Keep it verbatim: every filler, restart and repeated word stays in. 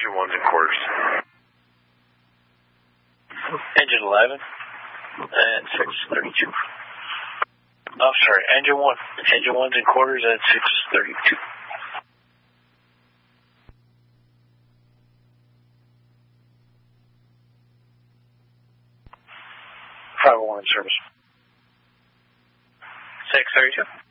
Engine one's in quarters. Engine eleven and six thirty-two. Oh, sorry, engine one. Engine one's in quarters at six thirty-two. five oh one in service. six thirty-two.